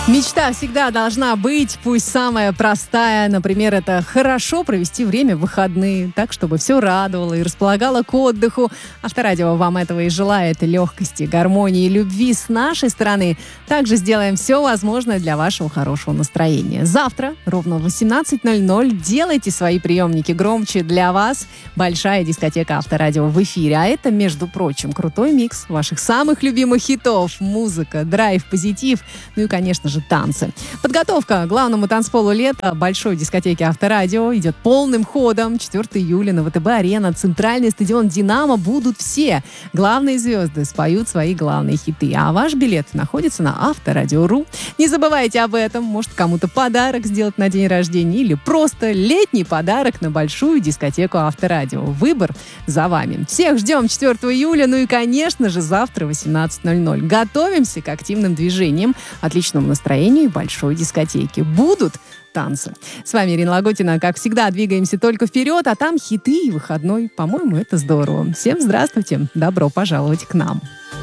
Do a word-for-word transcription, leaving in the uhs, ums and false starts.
Мечта всегда должна быть, пусть самая простая. Например, это хорошо провести время в выходные, так, чтобы все радовало и располагало к отдыху. Авторадио вам этого и желает. Легкости, гармонии, любви с нашей стороны. Также сделаем все возможное для вашего хорошего настроения. Завтра, ровно в восемнадцать ноль ноль, делайте свои приемники громче. Для вас большая дискотека Авторадио в эфире. А это, между прочим, крутой микс ваших самых любимых хитов. Музыка, драйв, позитив, ну и, конечно же, танцы. Подготовка к главному танцполу лета большой дискотеки Авторадио идет полным ходом. четвёртого июля на ВТБ-арена, центральный стадион «Динамо» будут все. Главные звезды споют свои главные хиты. А ваш билет находится на авторадио точка ру. Не забывайте об этом. Может, кому-то подарок сделать на день рождения или просто летний подарок на большую дискотеку Авторадио. Выбор за вами. Всех ждем четвёртого июля. Ну и, конечно же, завтра в восемнадцать ноль ноль. Готовимся к активным движениям, отличному настроению и большой дискотеки. Будут танцы. С вами Ирина Лагутина. Как всегда, двигаемся только вперед, а там хиты и выходной. По-моему, это здорово. Всем здравствуйте. Добро пожаловать к нам.